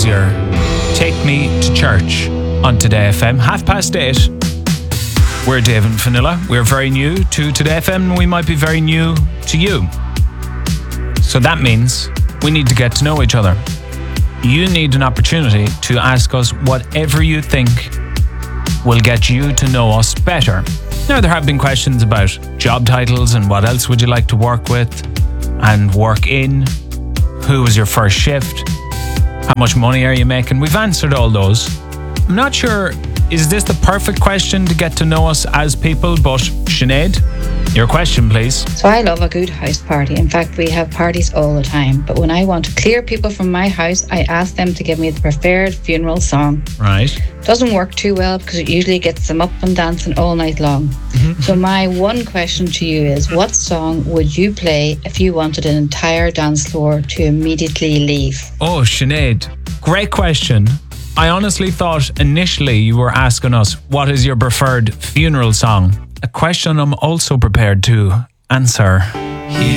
easier. Take Me to Church on Today FM, 8:30. We're Dave and Vanilla. We're very new to Today FM and we might be very new to you. So that means we need to get to know each other. You need an opportunity to ask us whatever you think will get you to know us better. Now, there have been questions about job titles and what else would you like to work with and work in. Who was your first shift? How much money are you making? We've answered all those. I'm not sure, is this the perfect question to get to know us as people? But Sinead, your question, please. So I love a good house party. In fact, we have parties all the time. But when I want to clear people from my house, I ask them to give me the preferred funeral song. Right. Doesn't work too well because it usually gets them up and dancing all night long. So my one question to you is, what song would you play if you wanted an entire dance floor to immediately leave? Oh, Sinead, great question. I honestly thought initially you were asking us, what is your preferred funeral song? A question I'm also prepared to answer.